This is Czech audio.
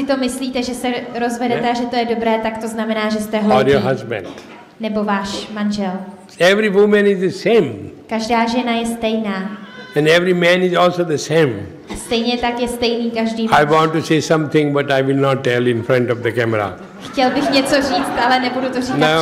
to myslíte, že se rozvedete a že to je dobré, tak to znamená, že jste or your hloupí. husband. Nebo váš manžel. Every woman is the same. Každá žena je stejná. And every man is also the same. A stejně tak je stejný každý muž. I want to say something, but I will not tell in front of the camera. Chtěl bych něco říct, ale nebudu to říkat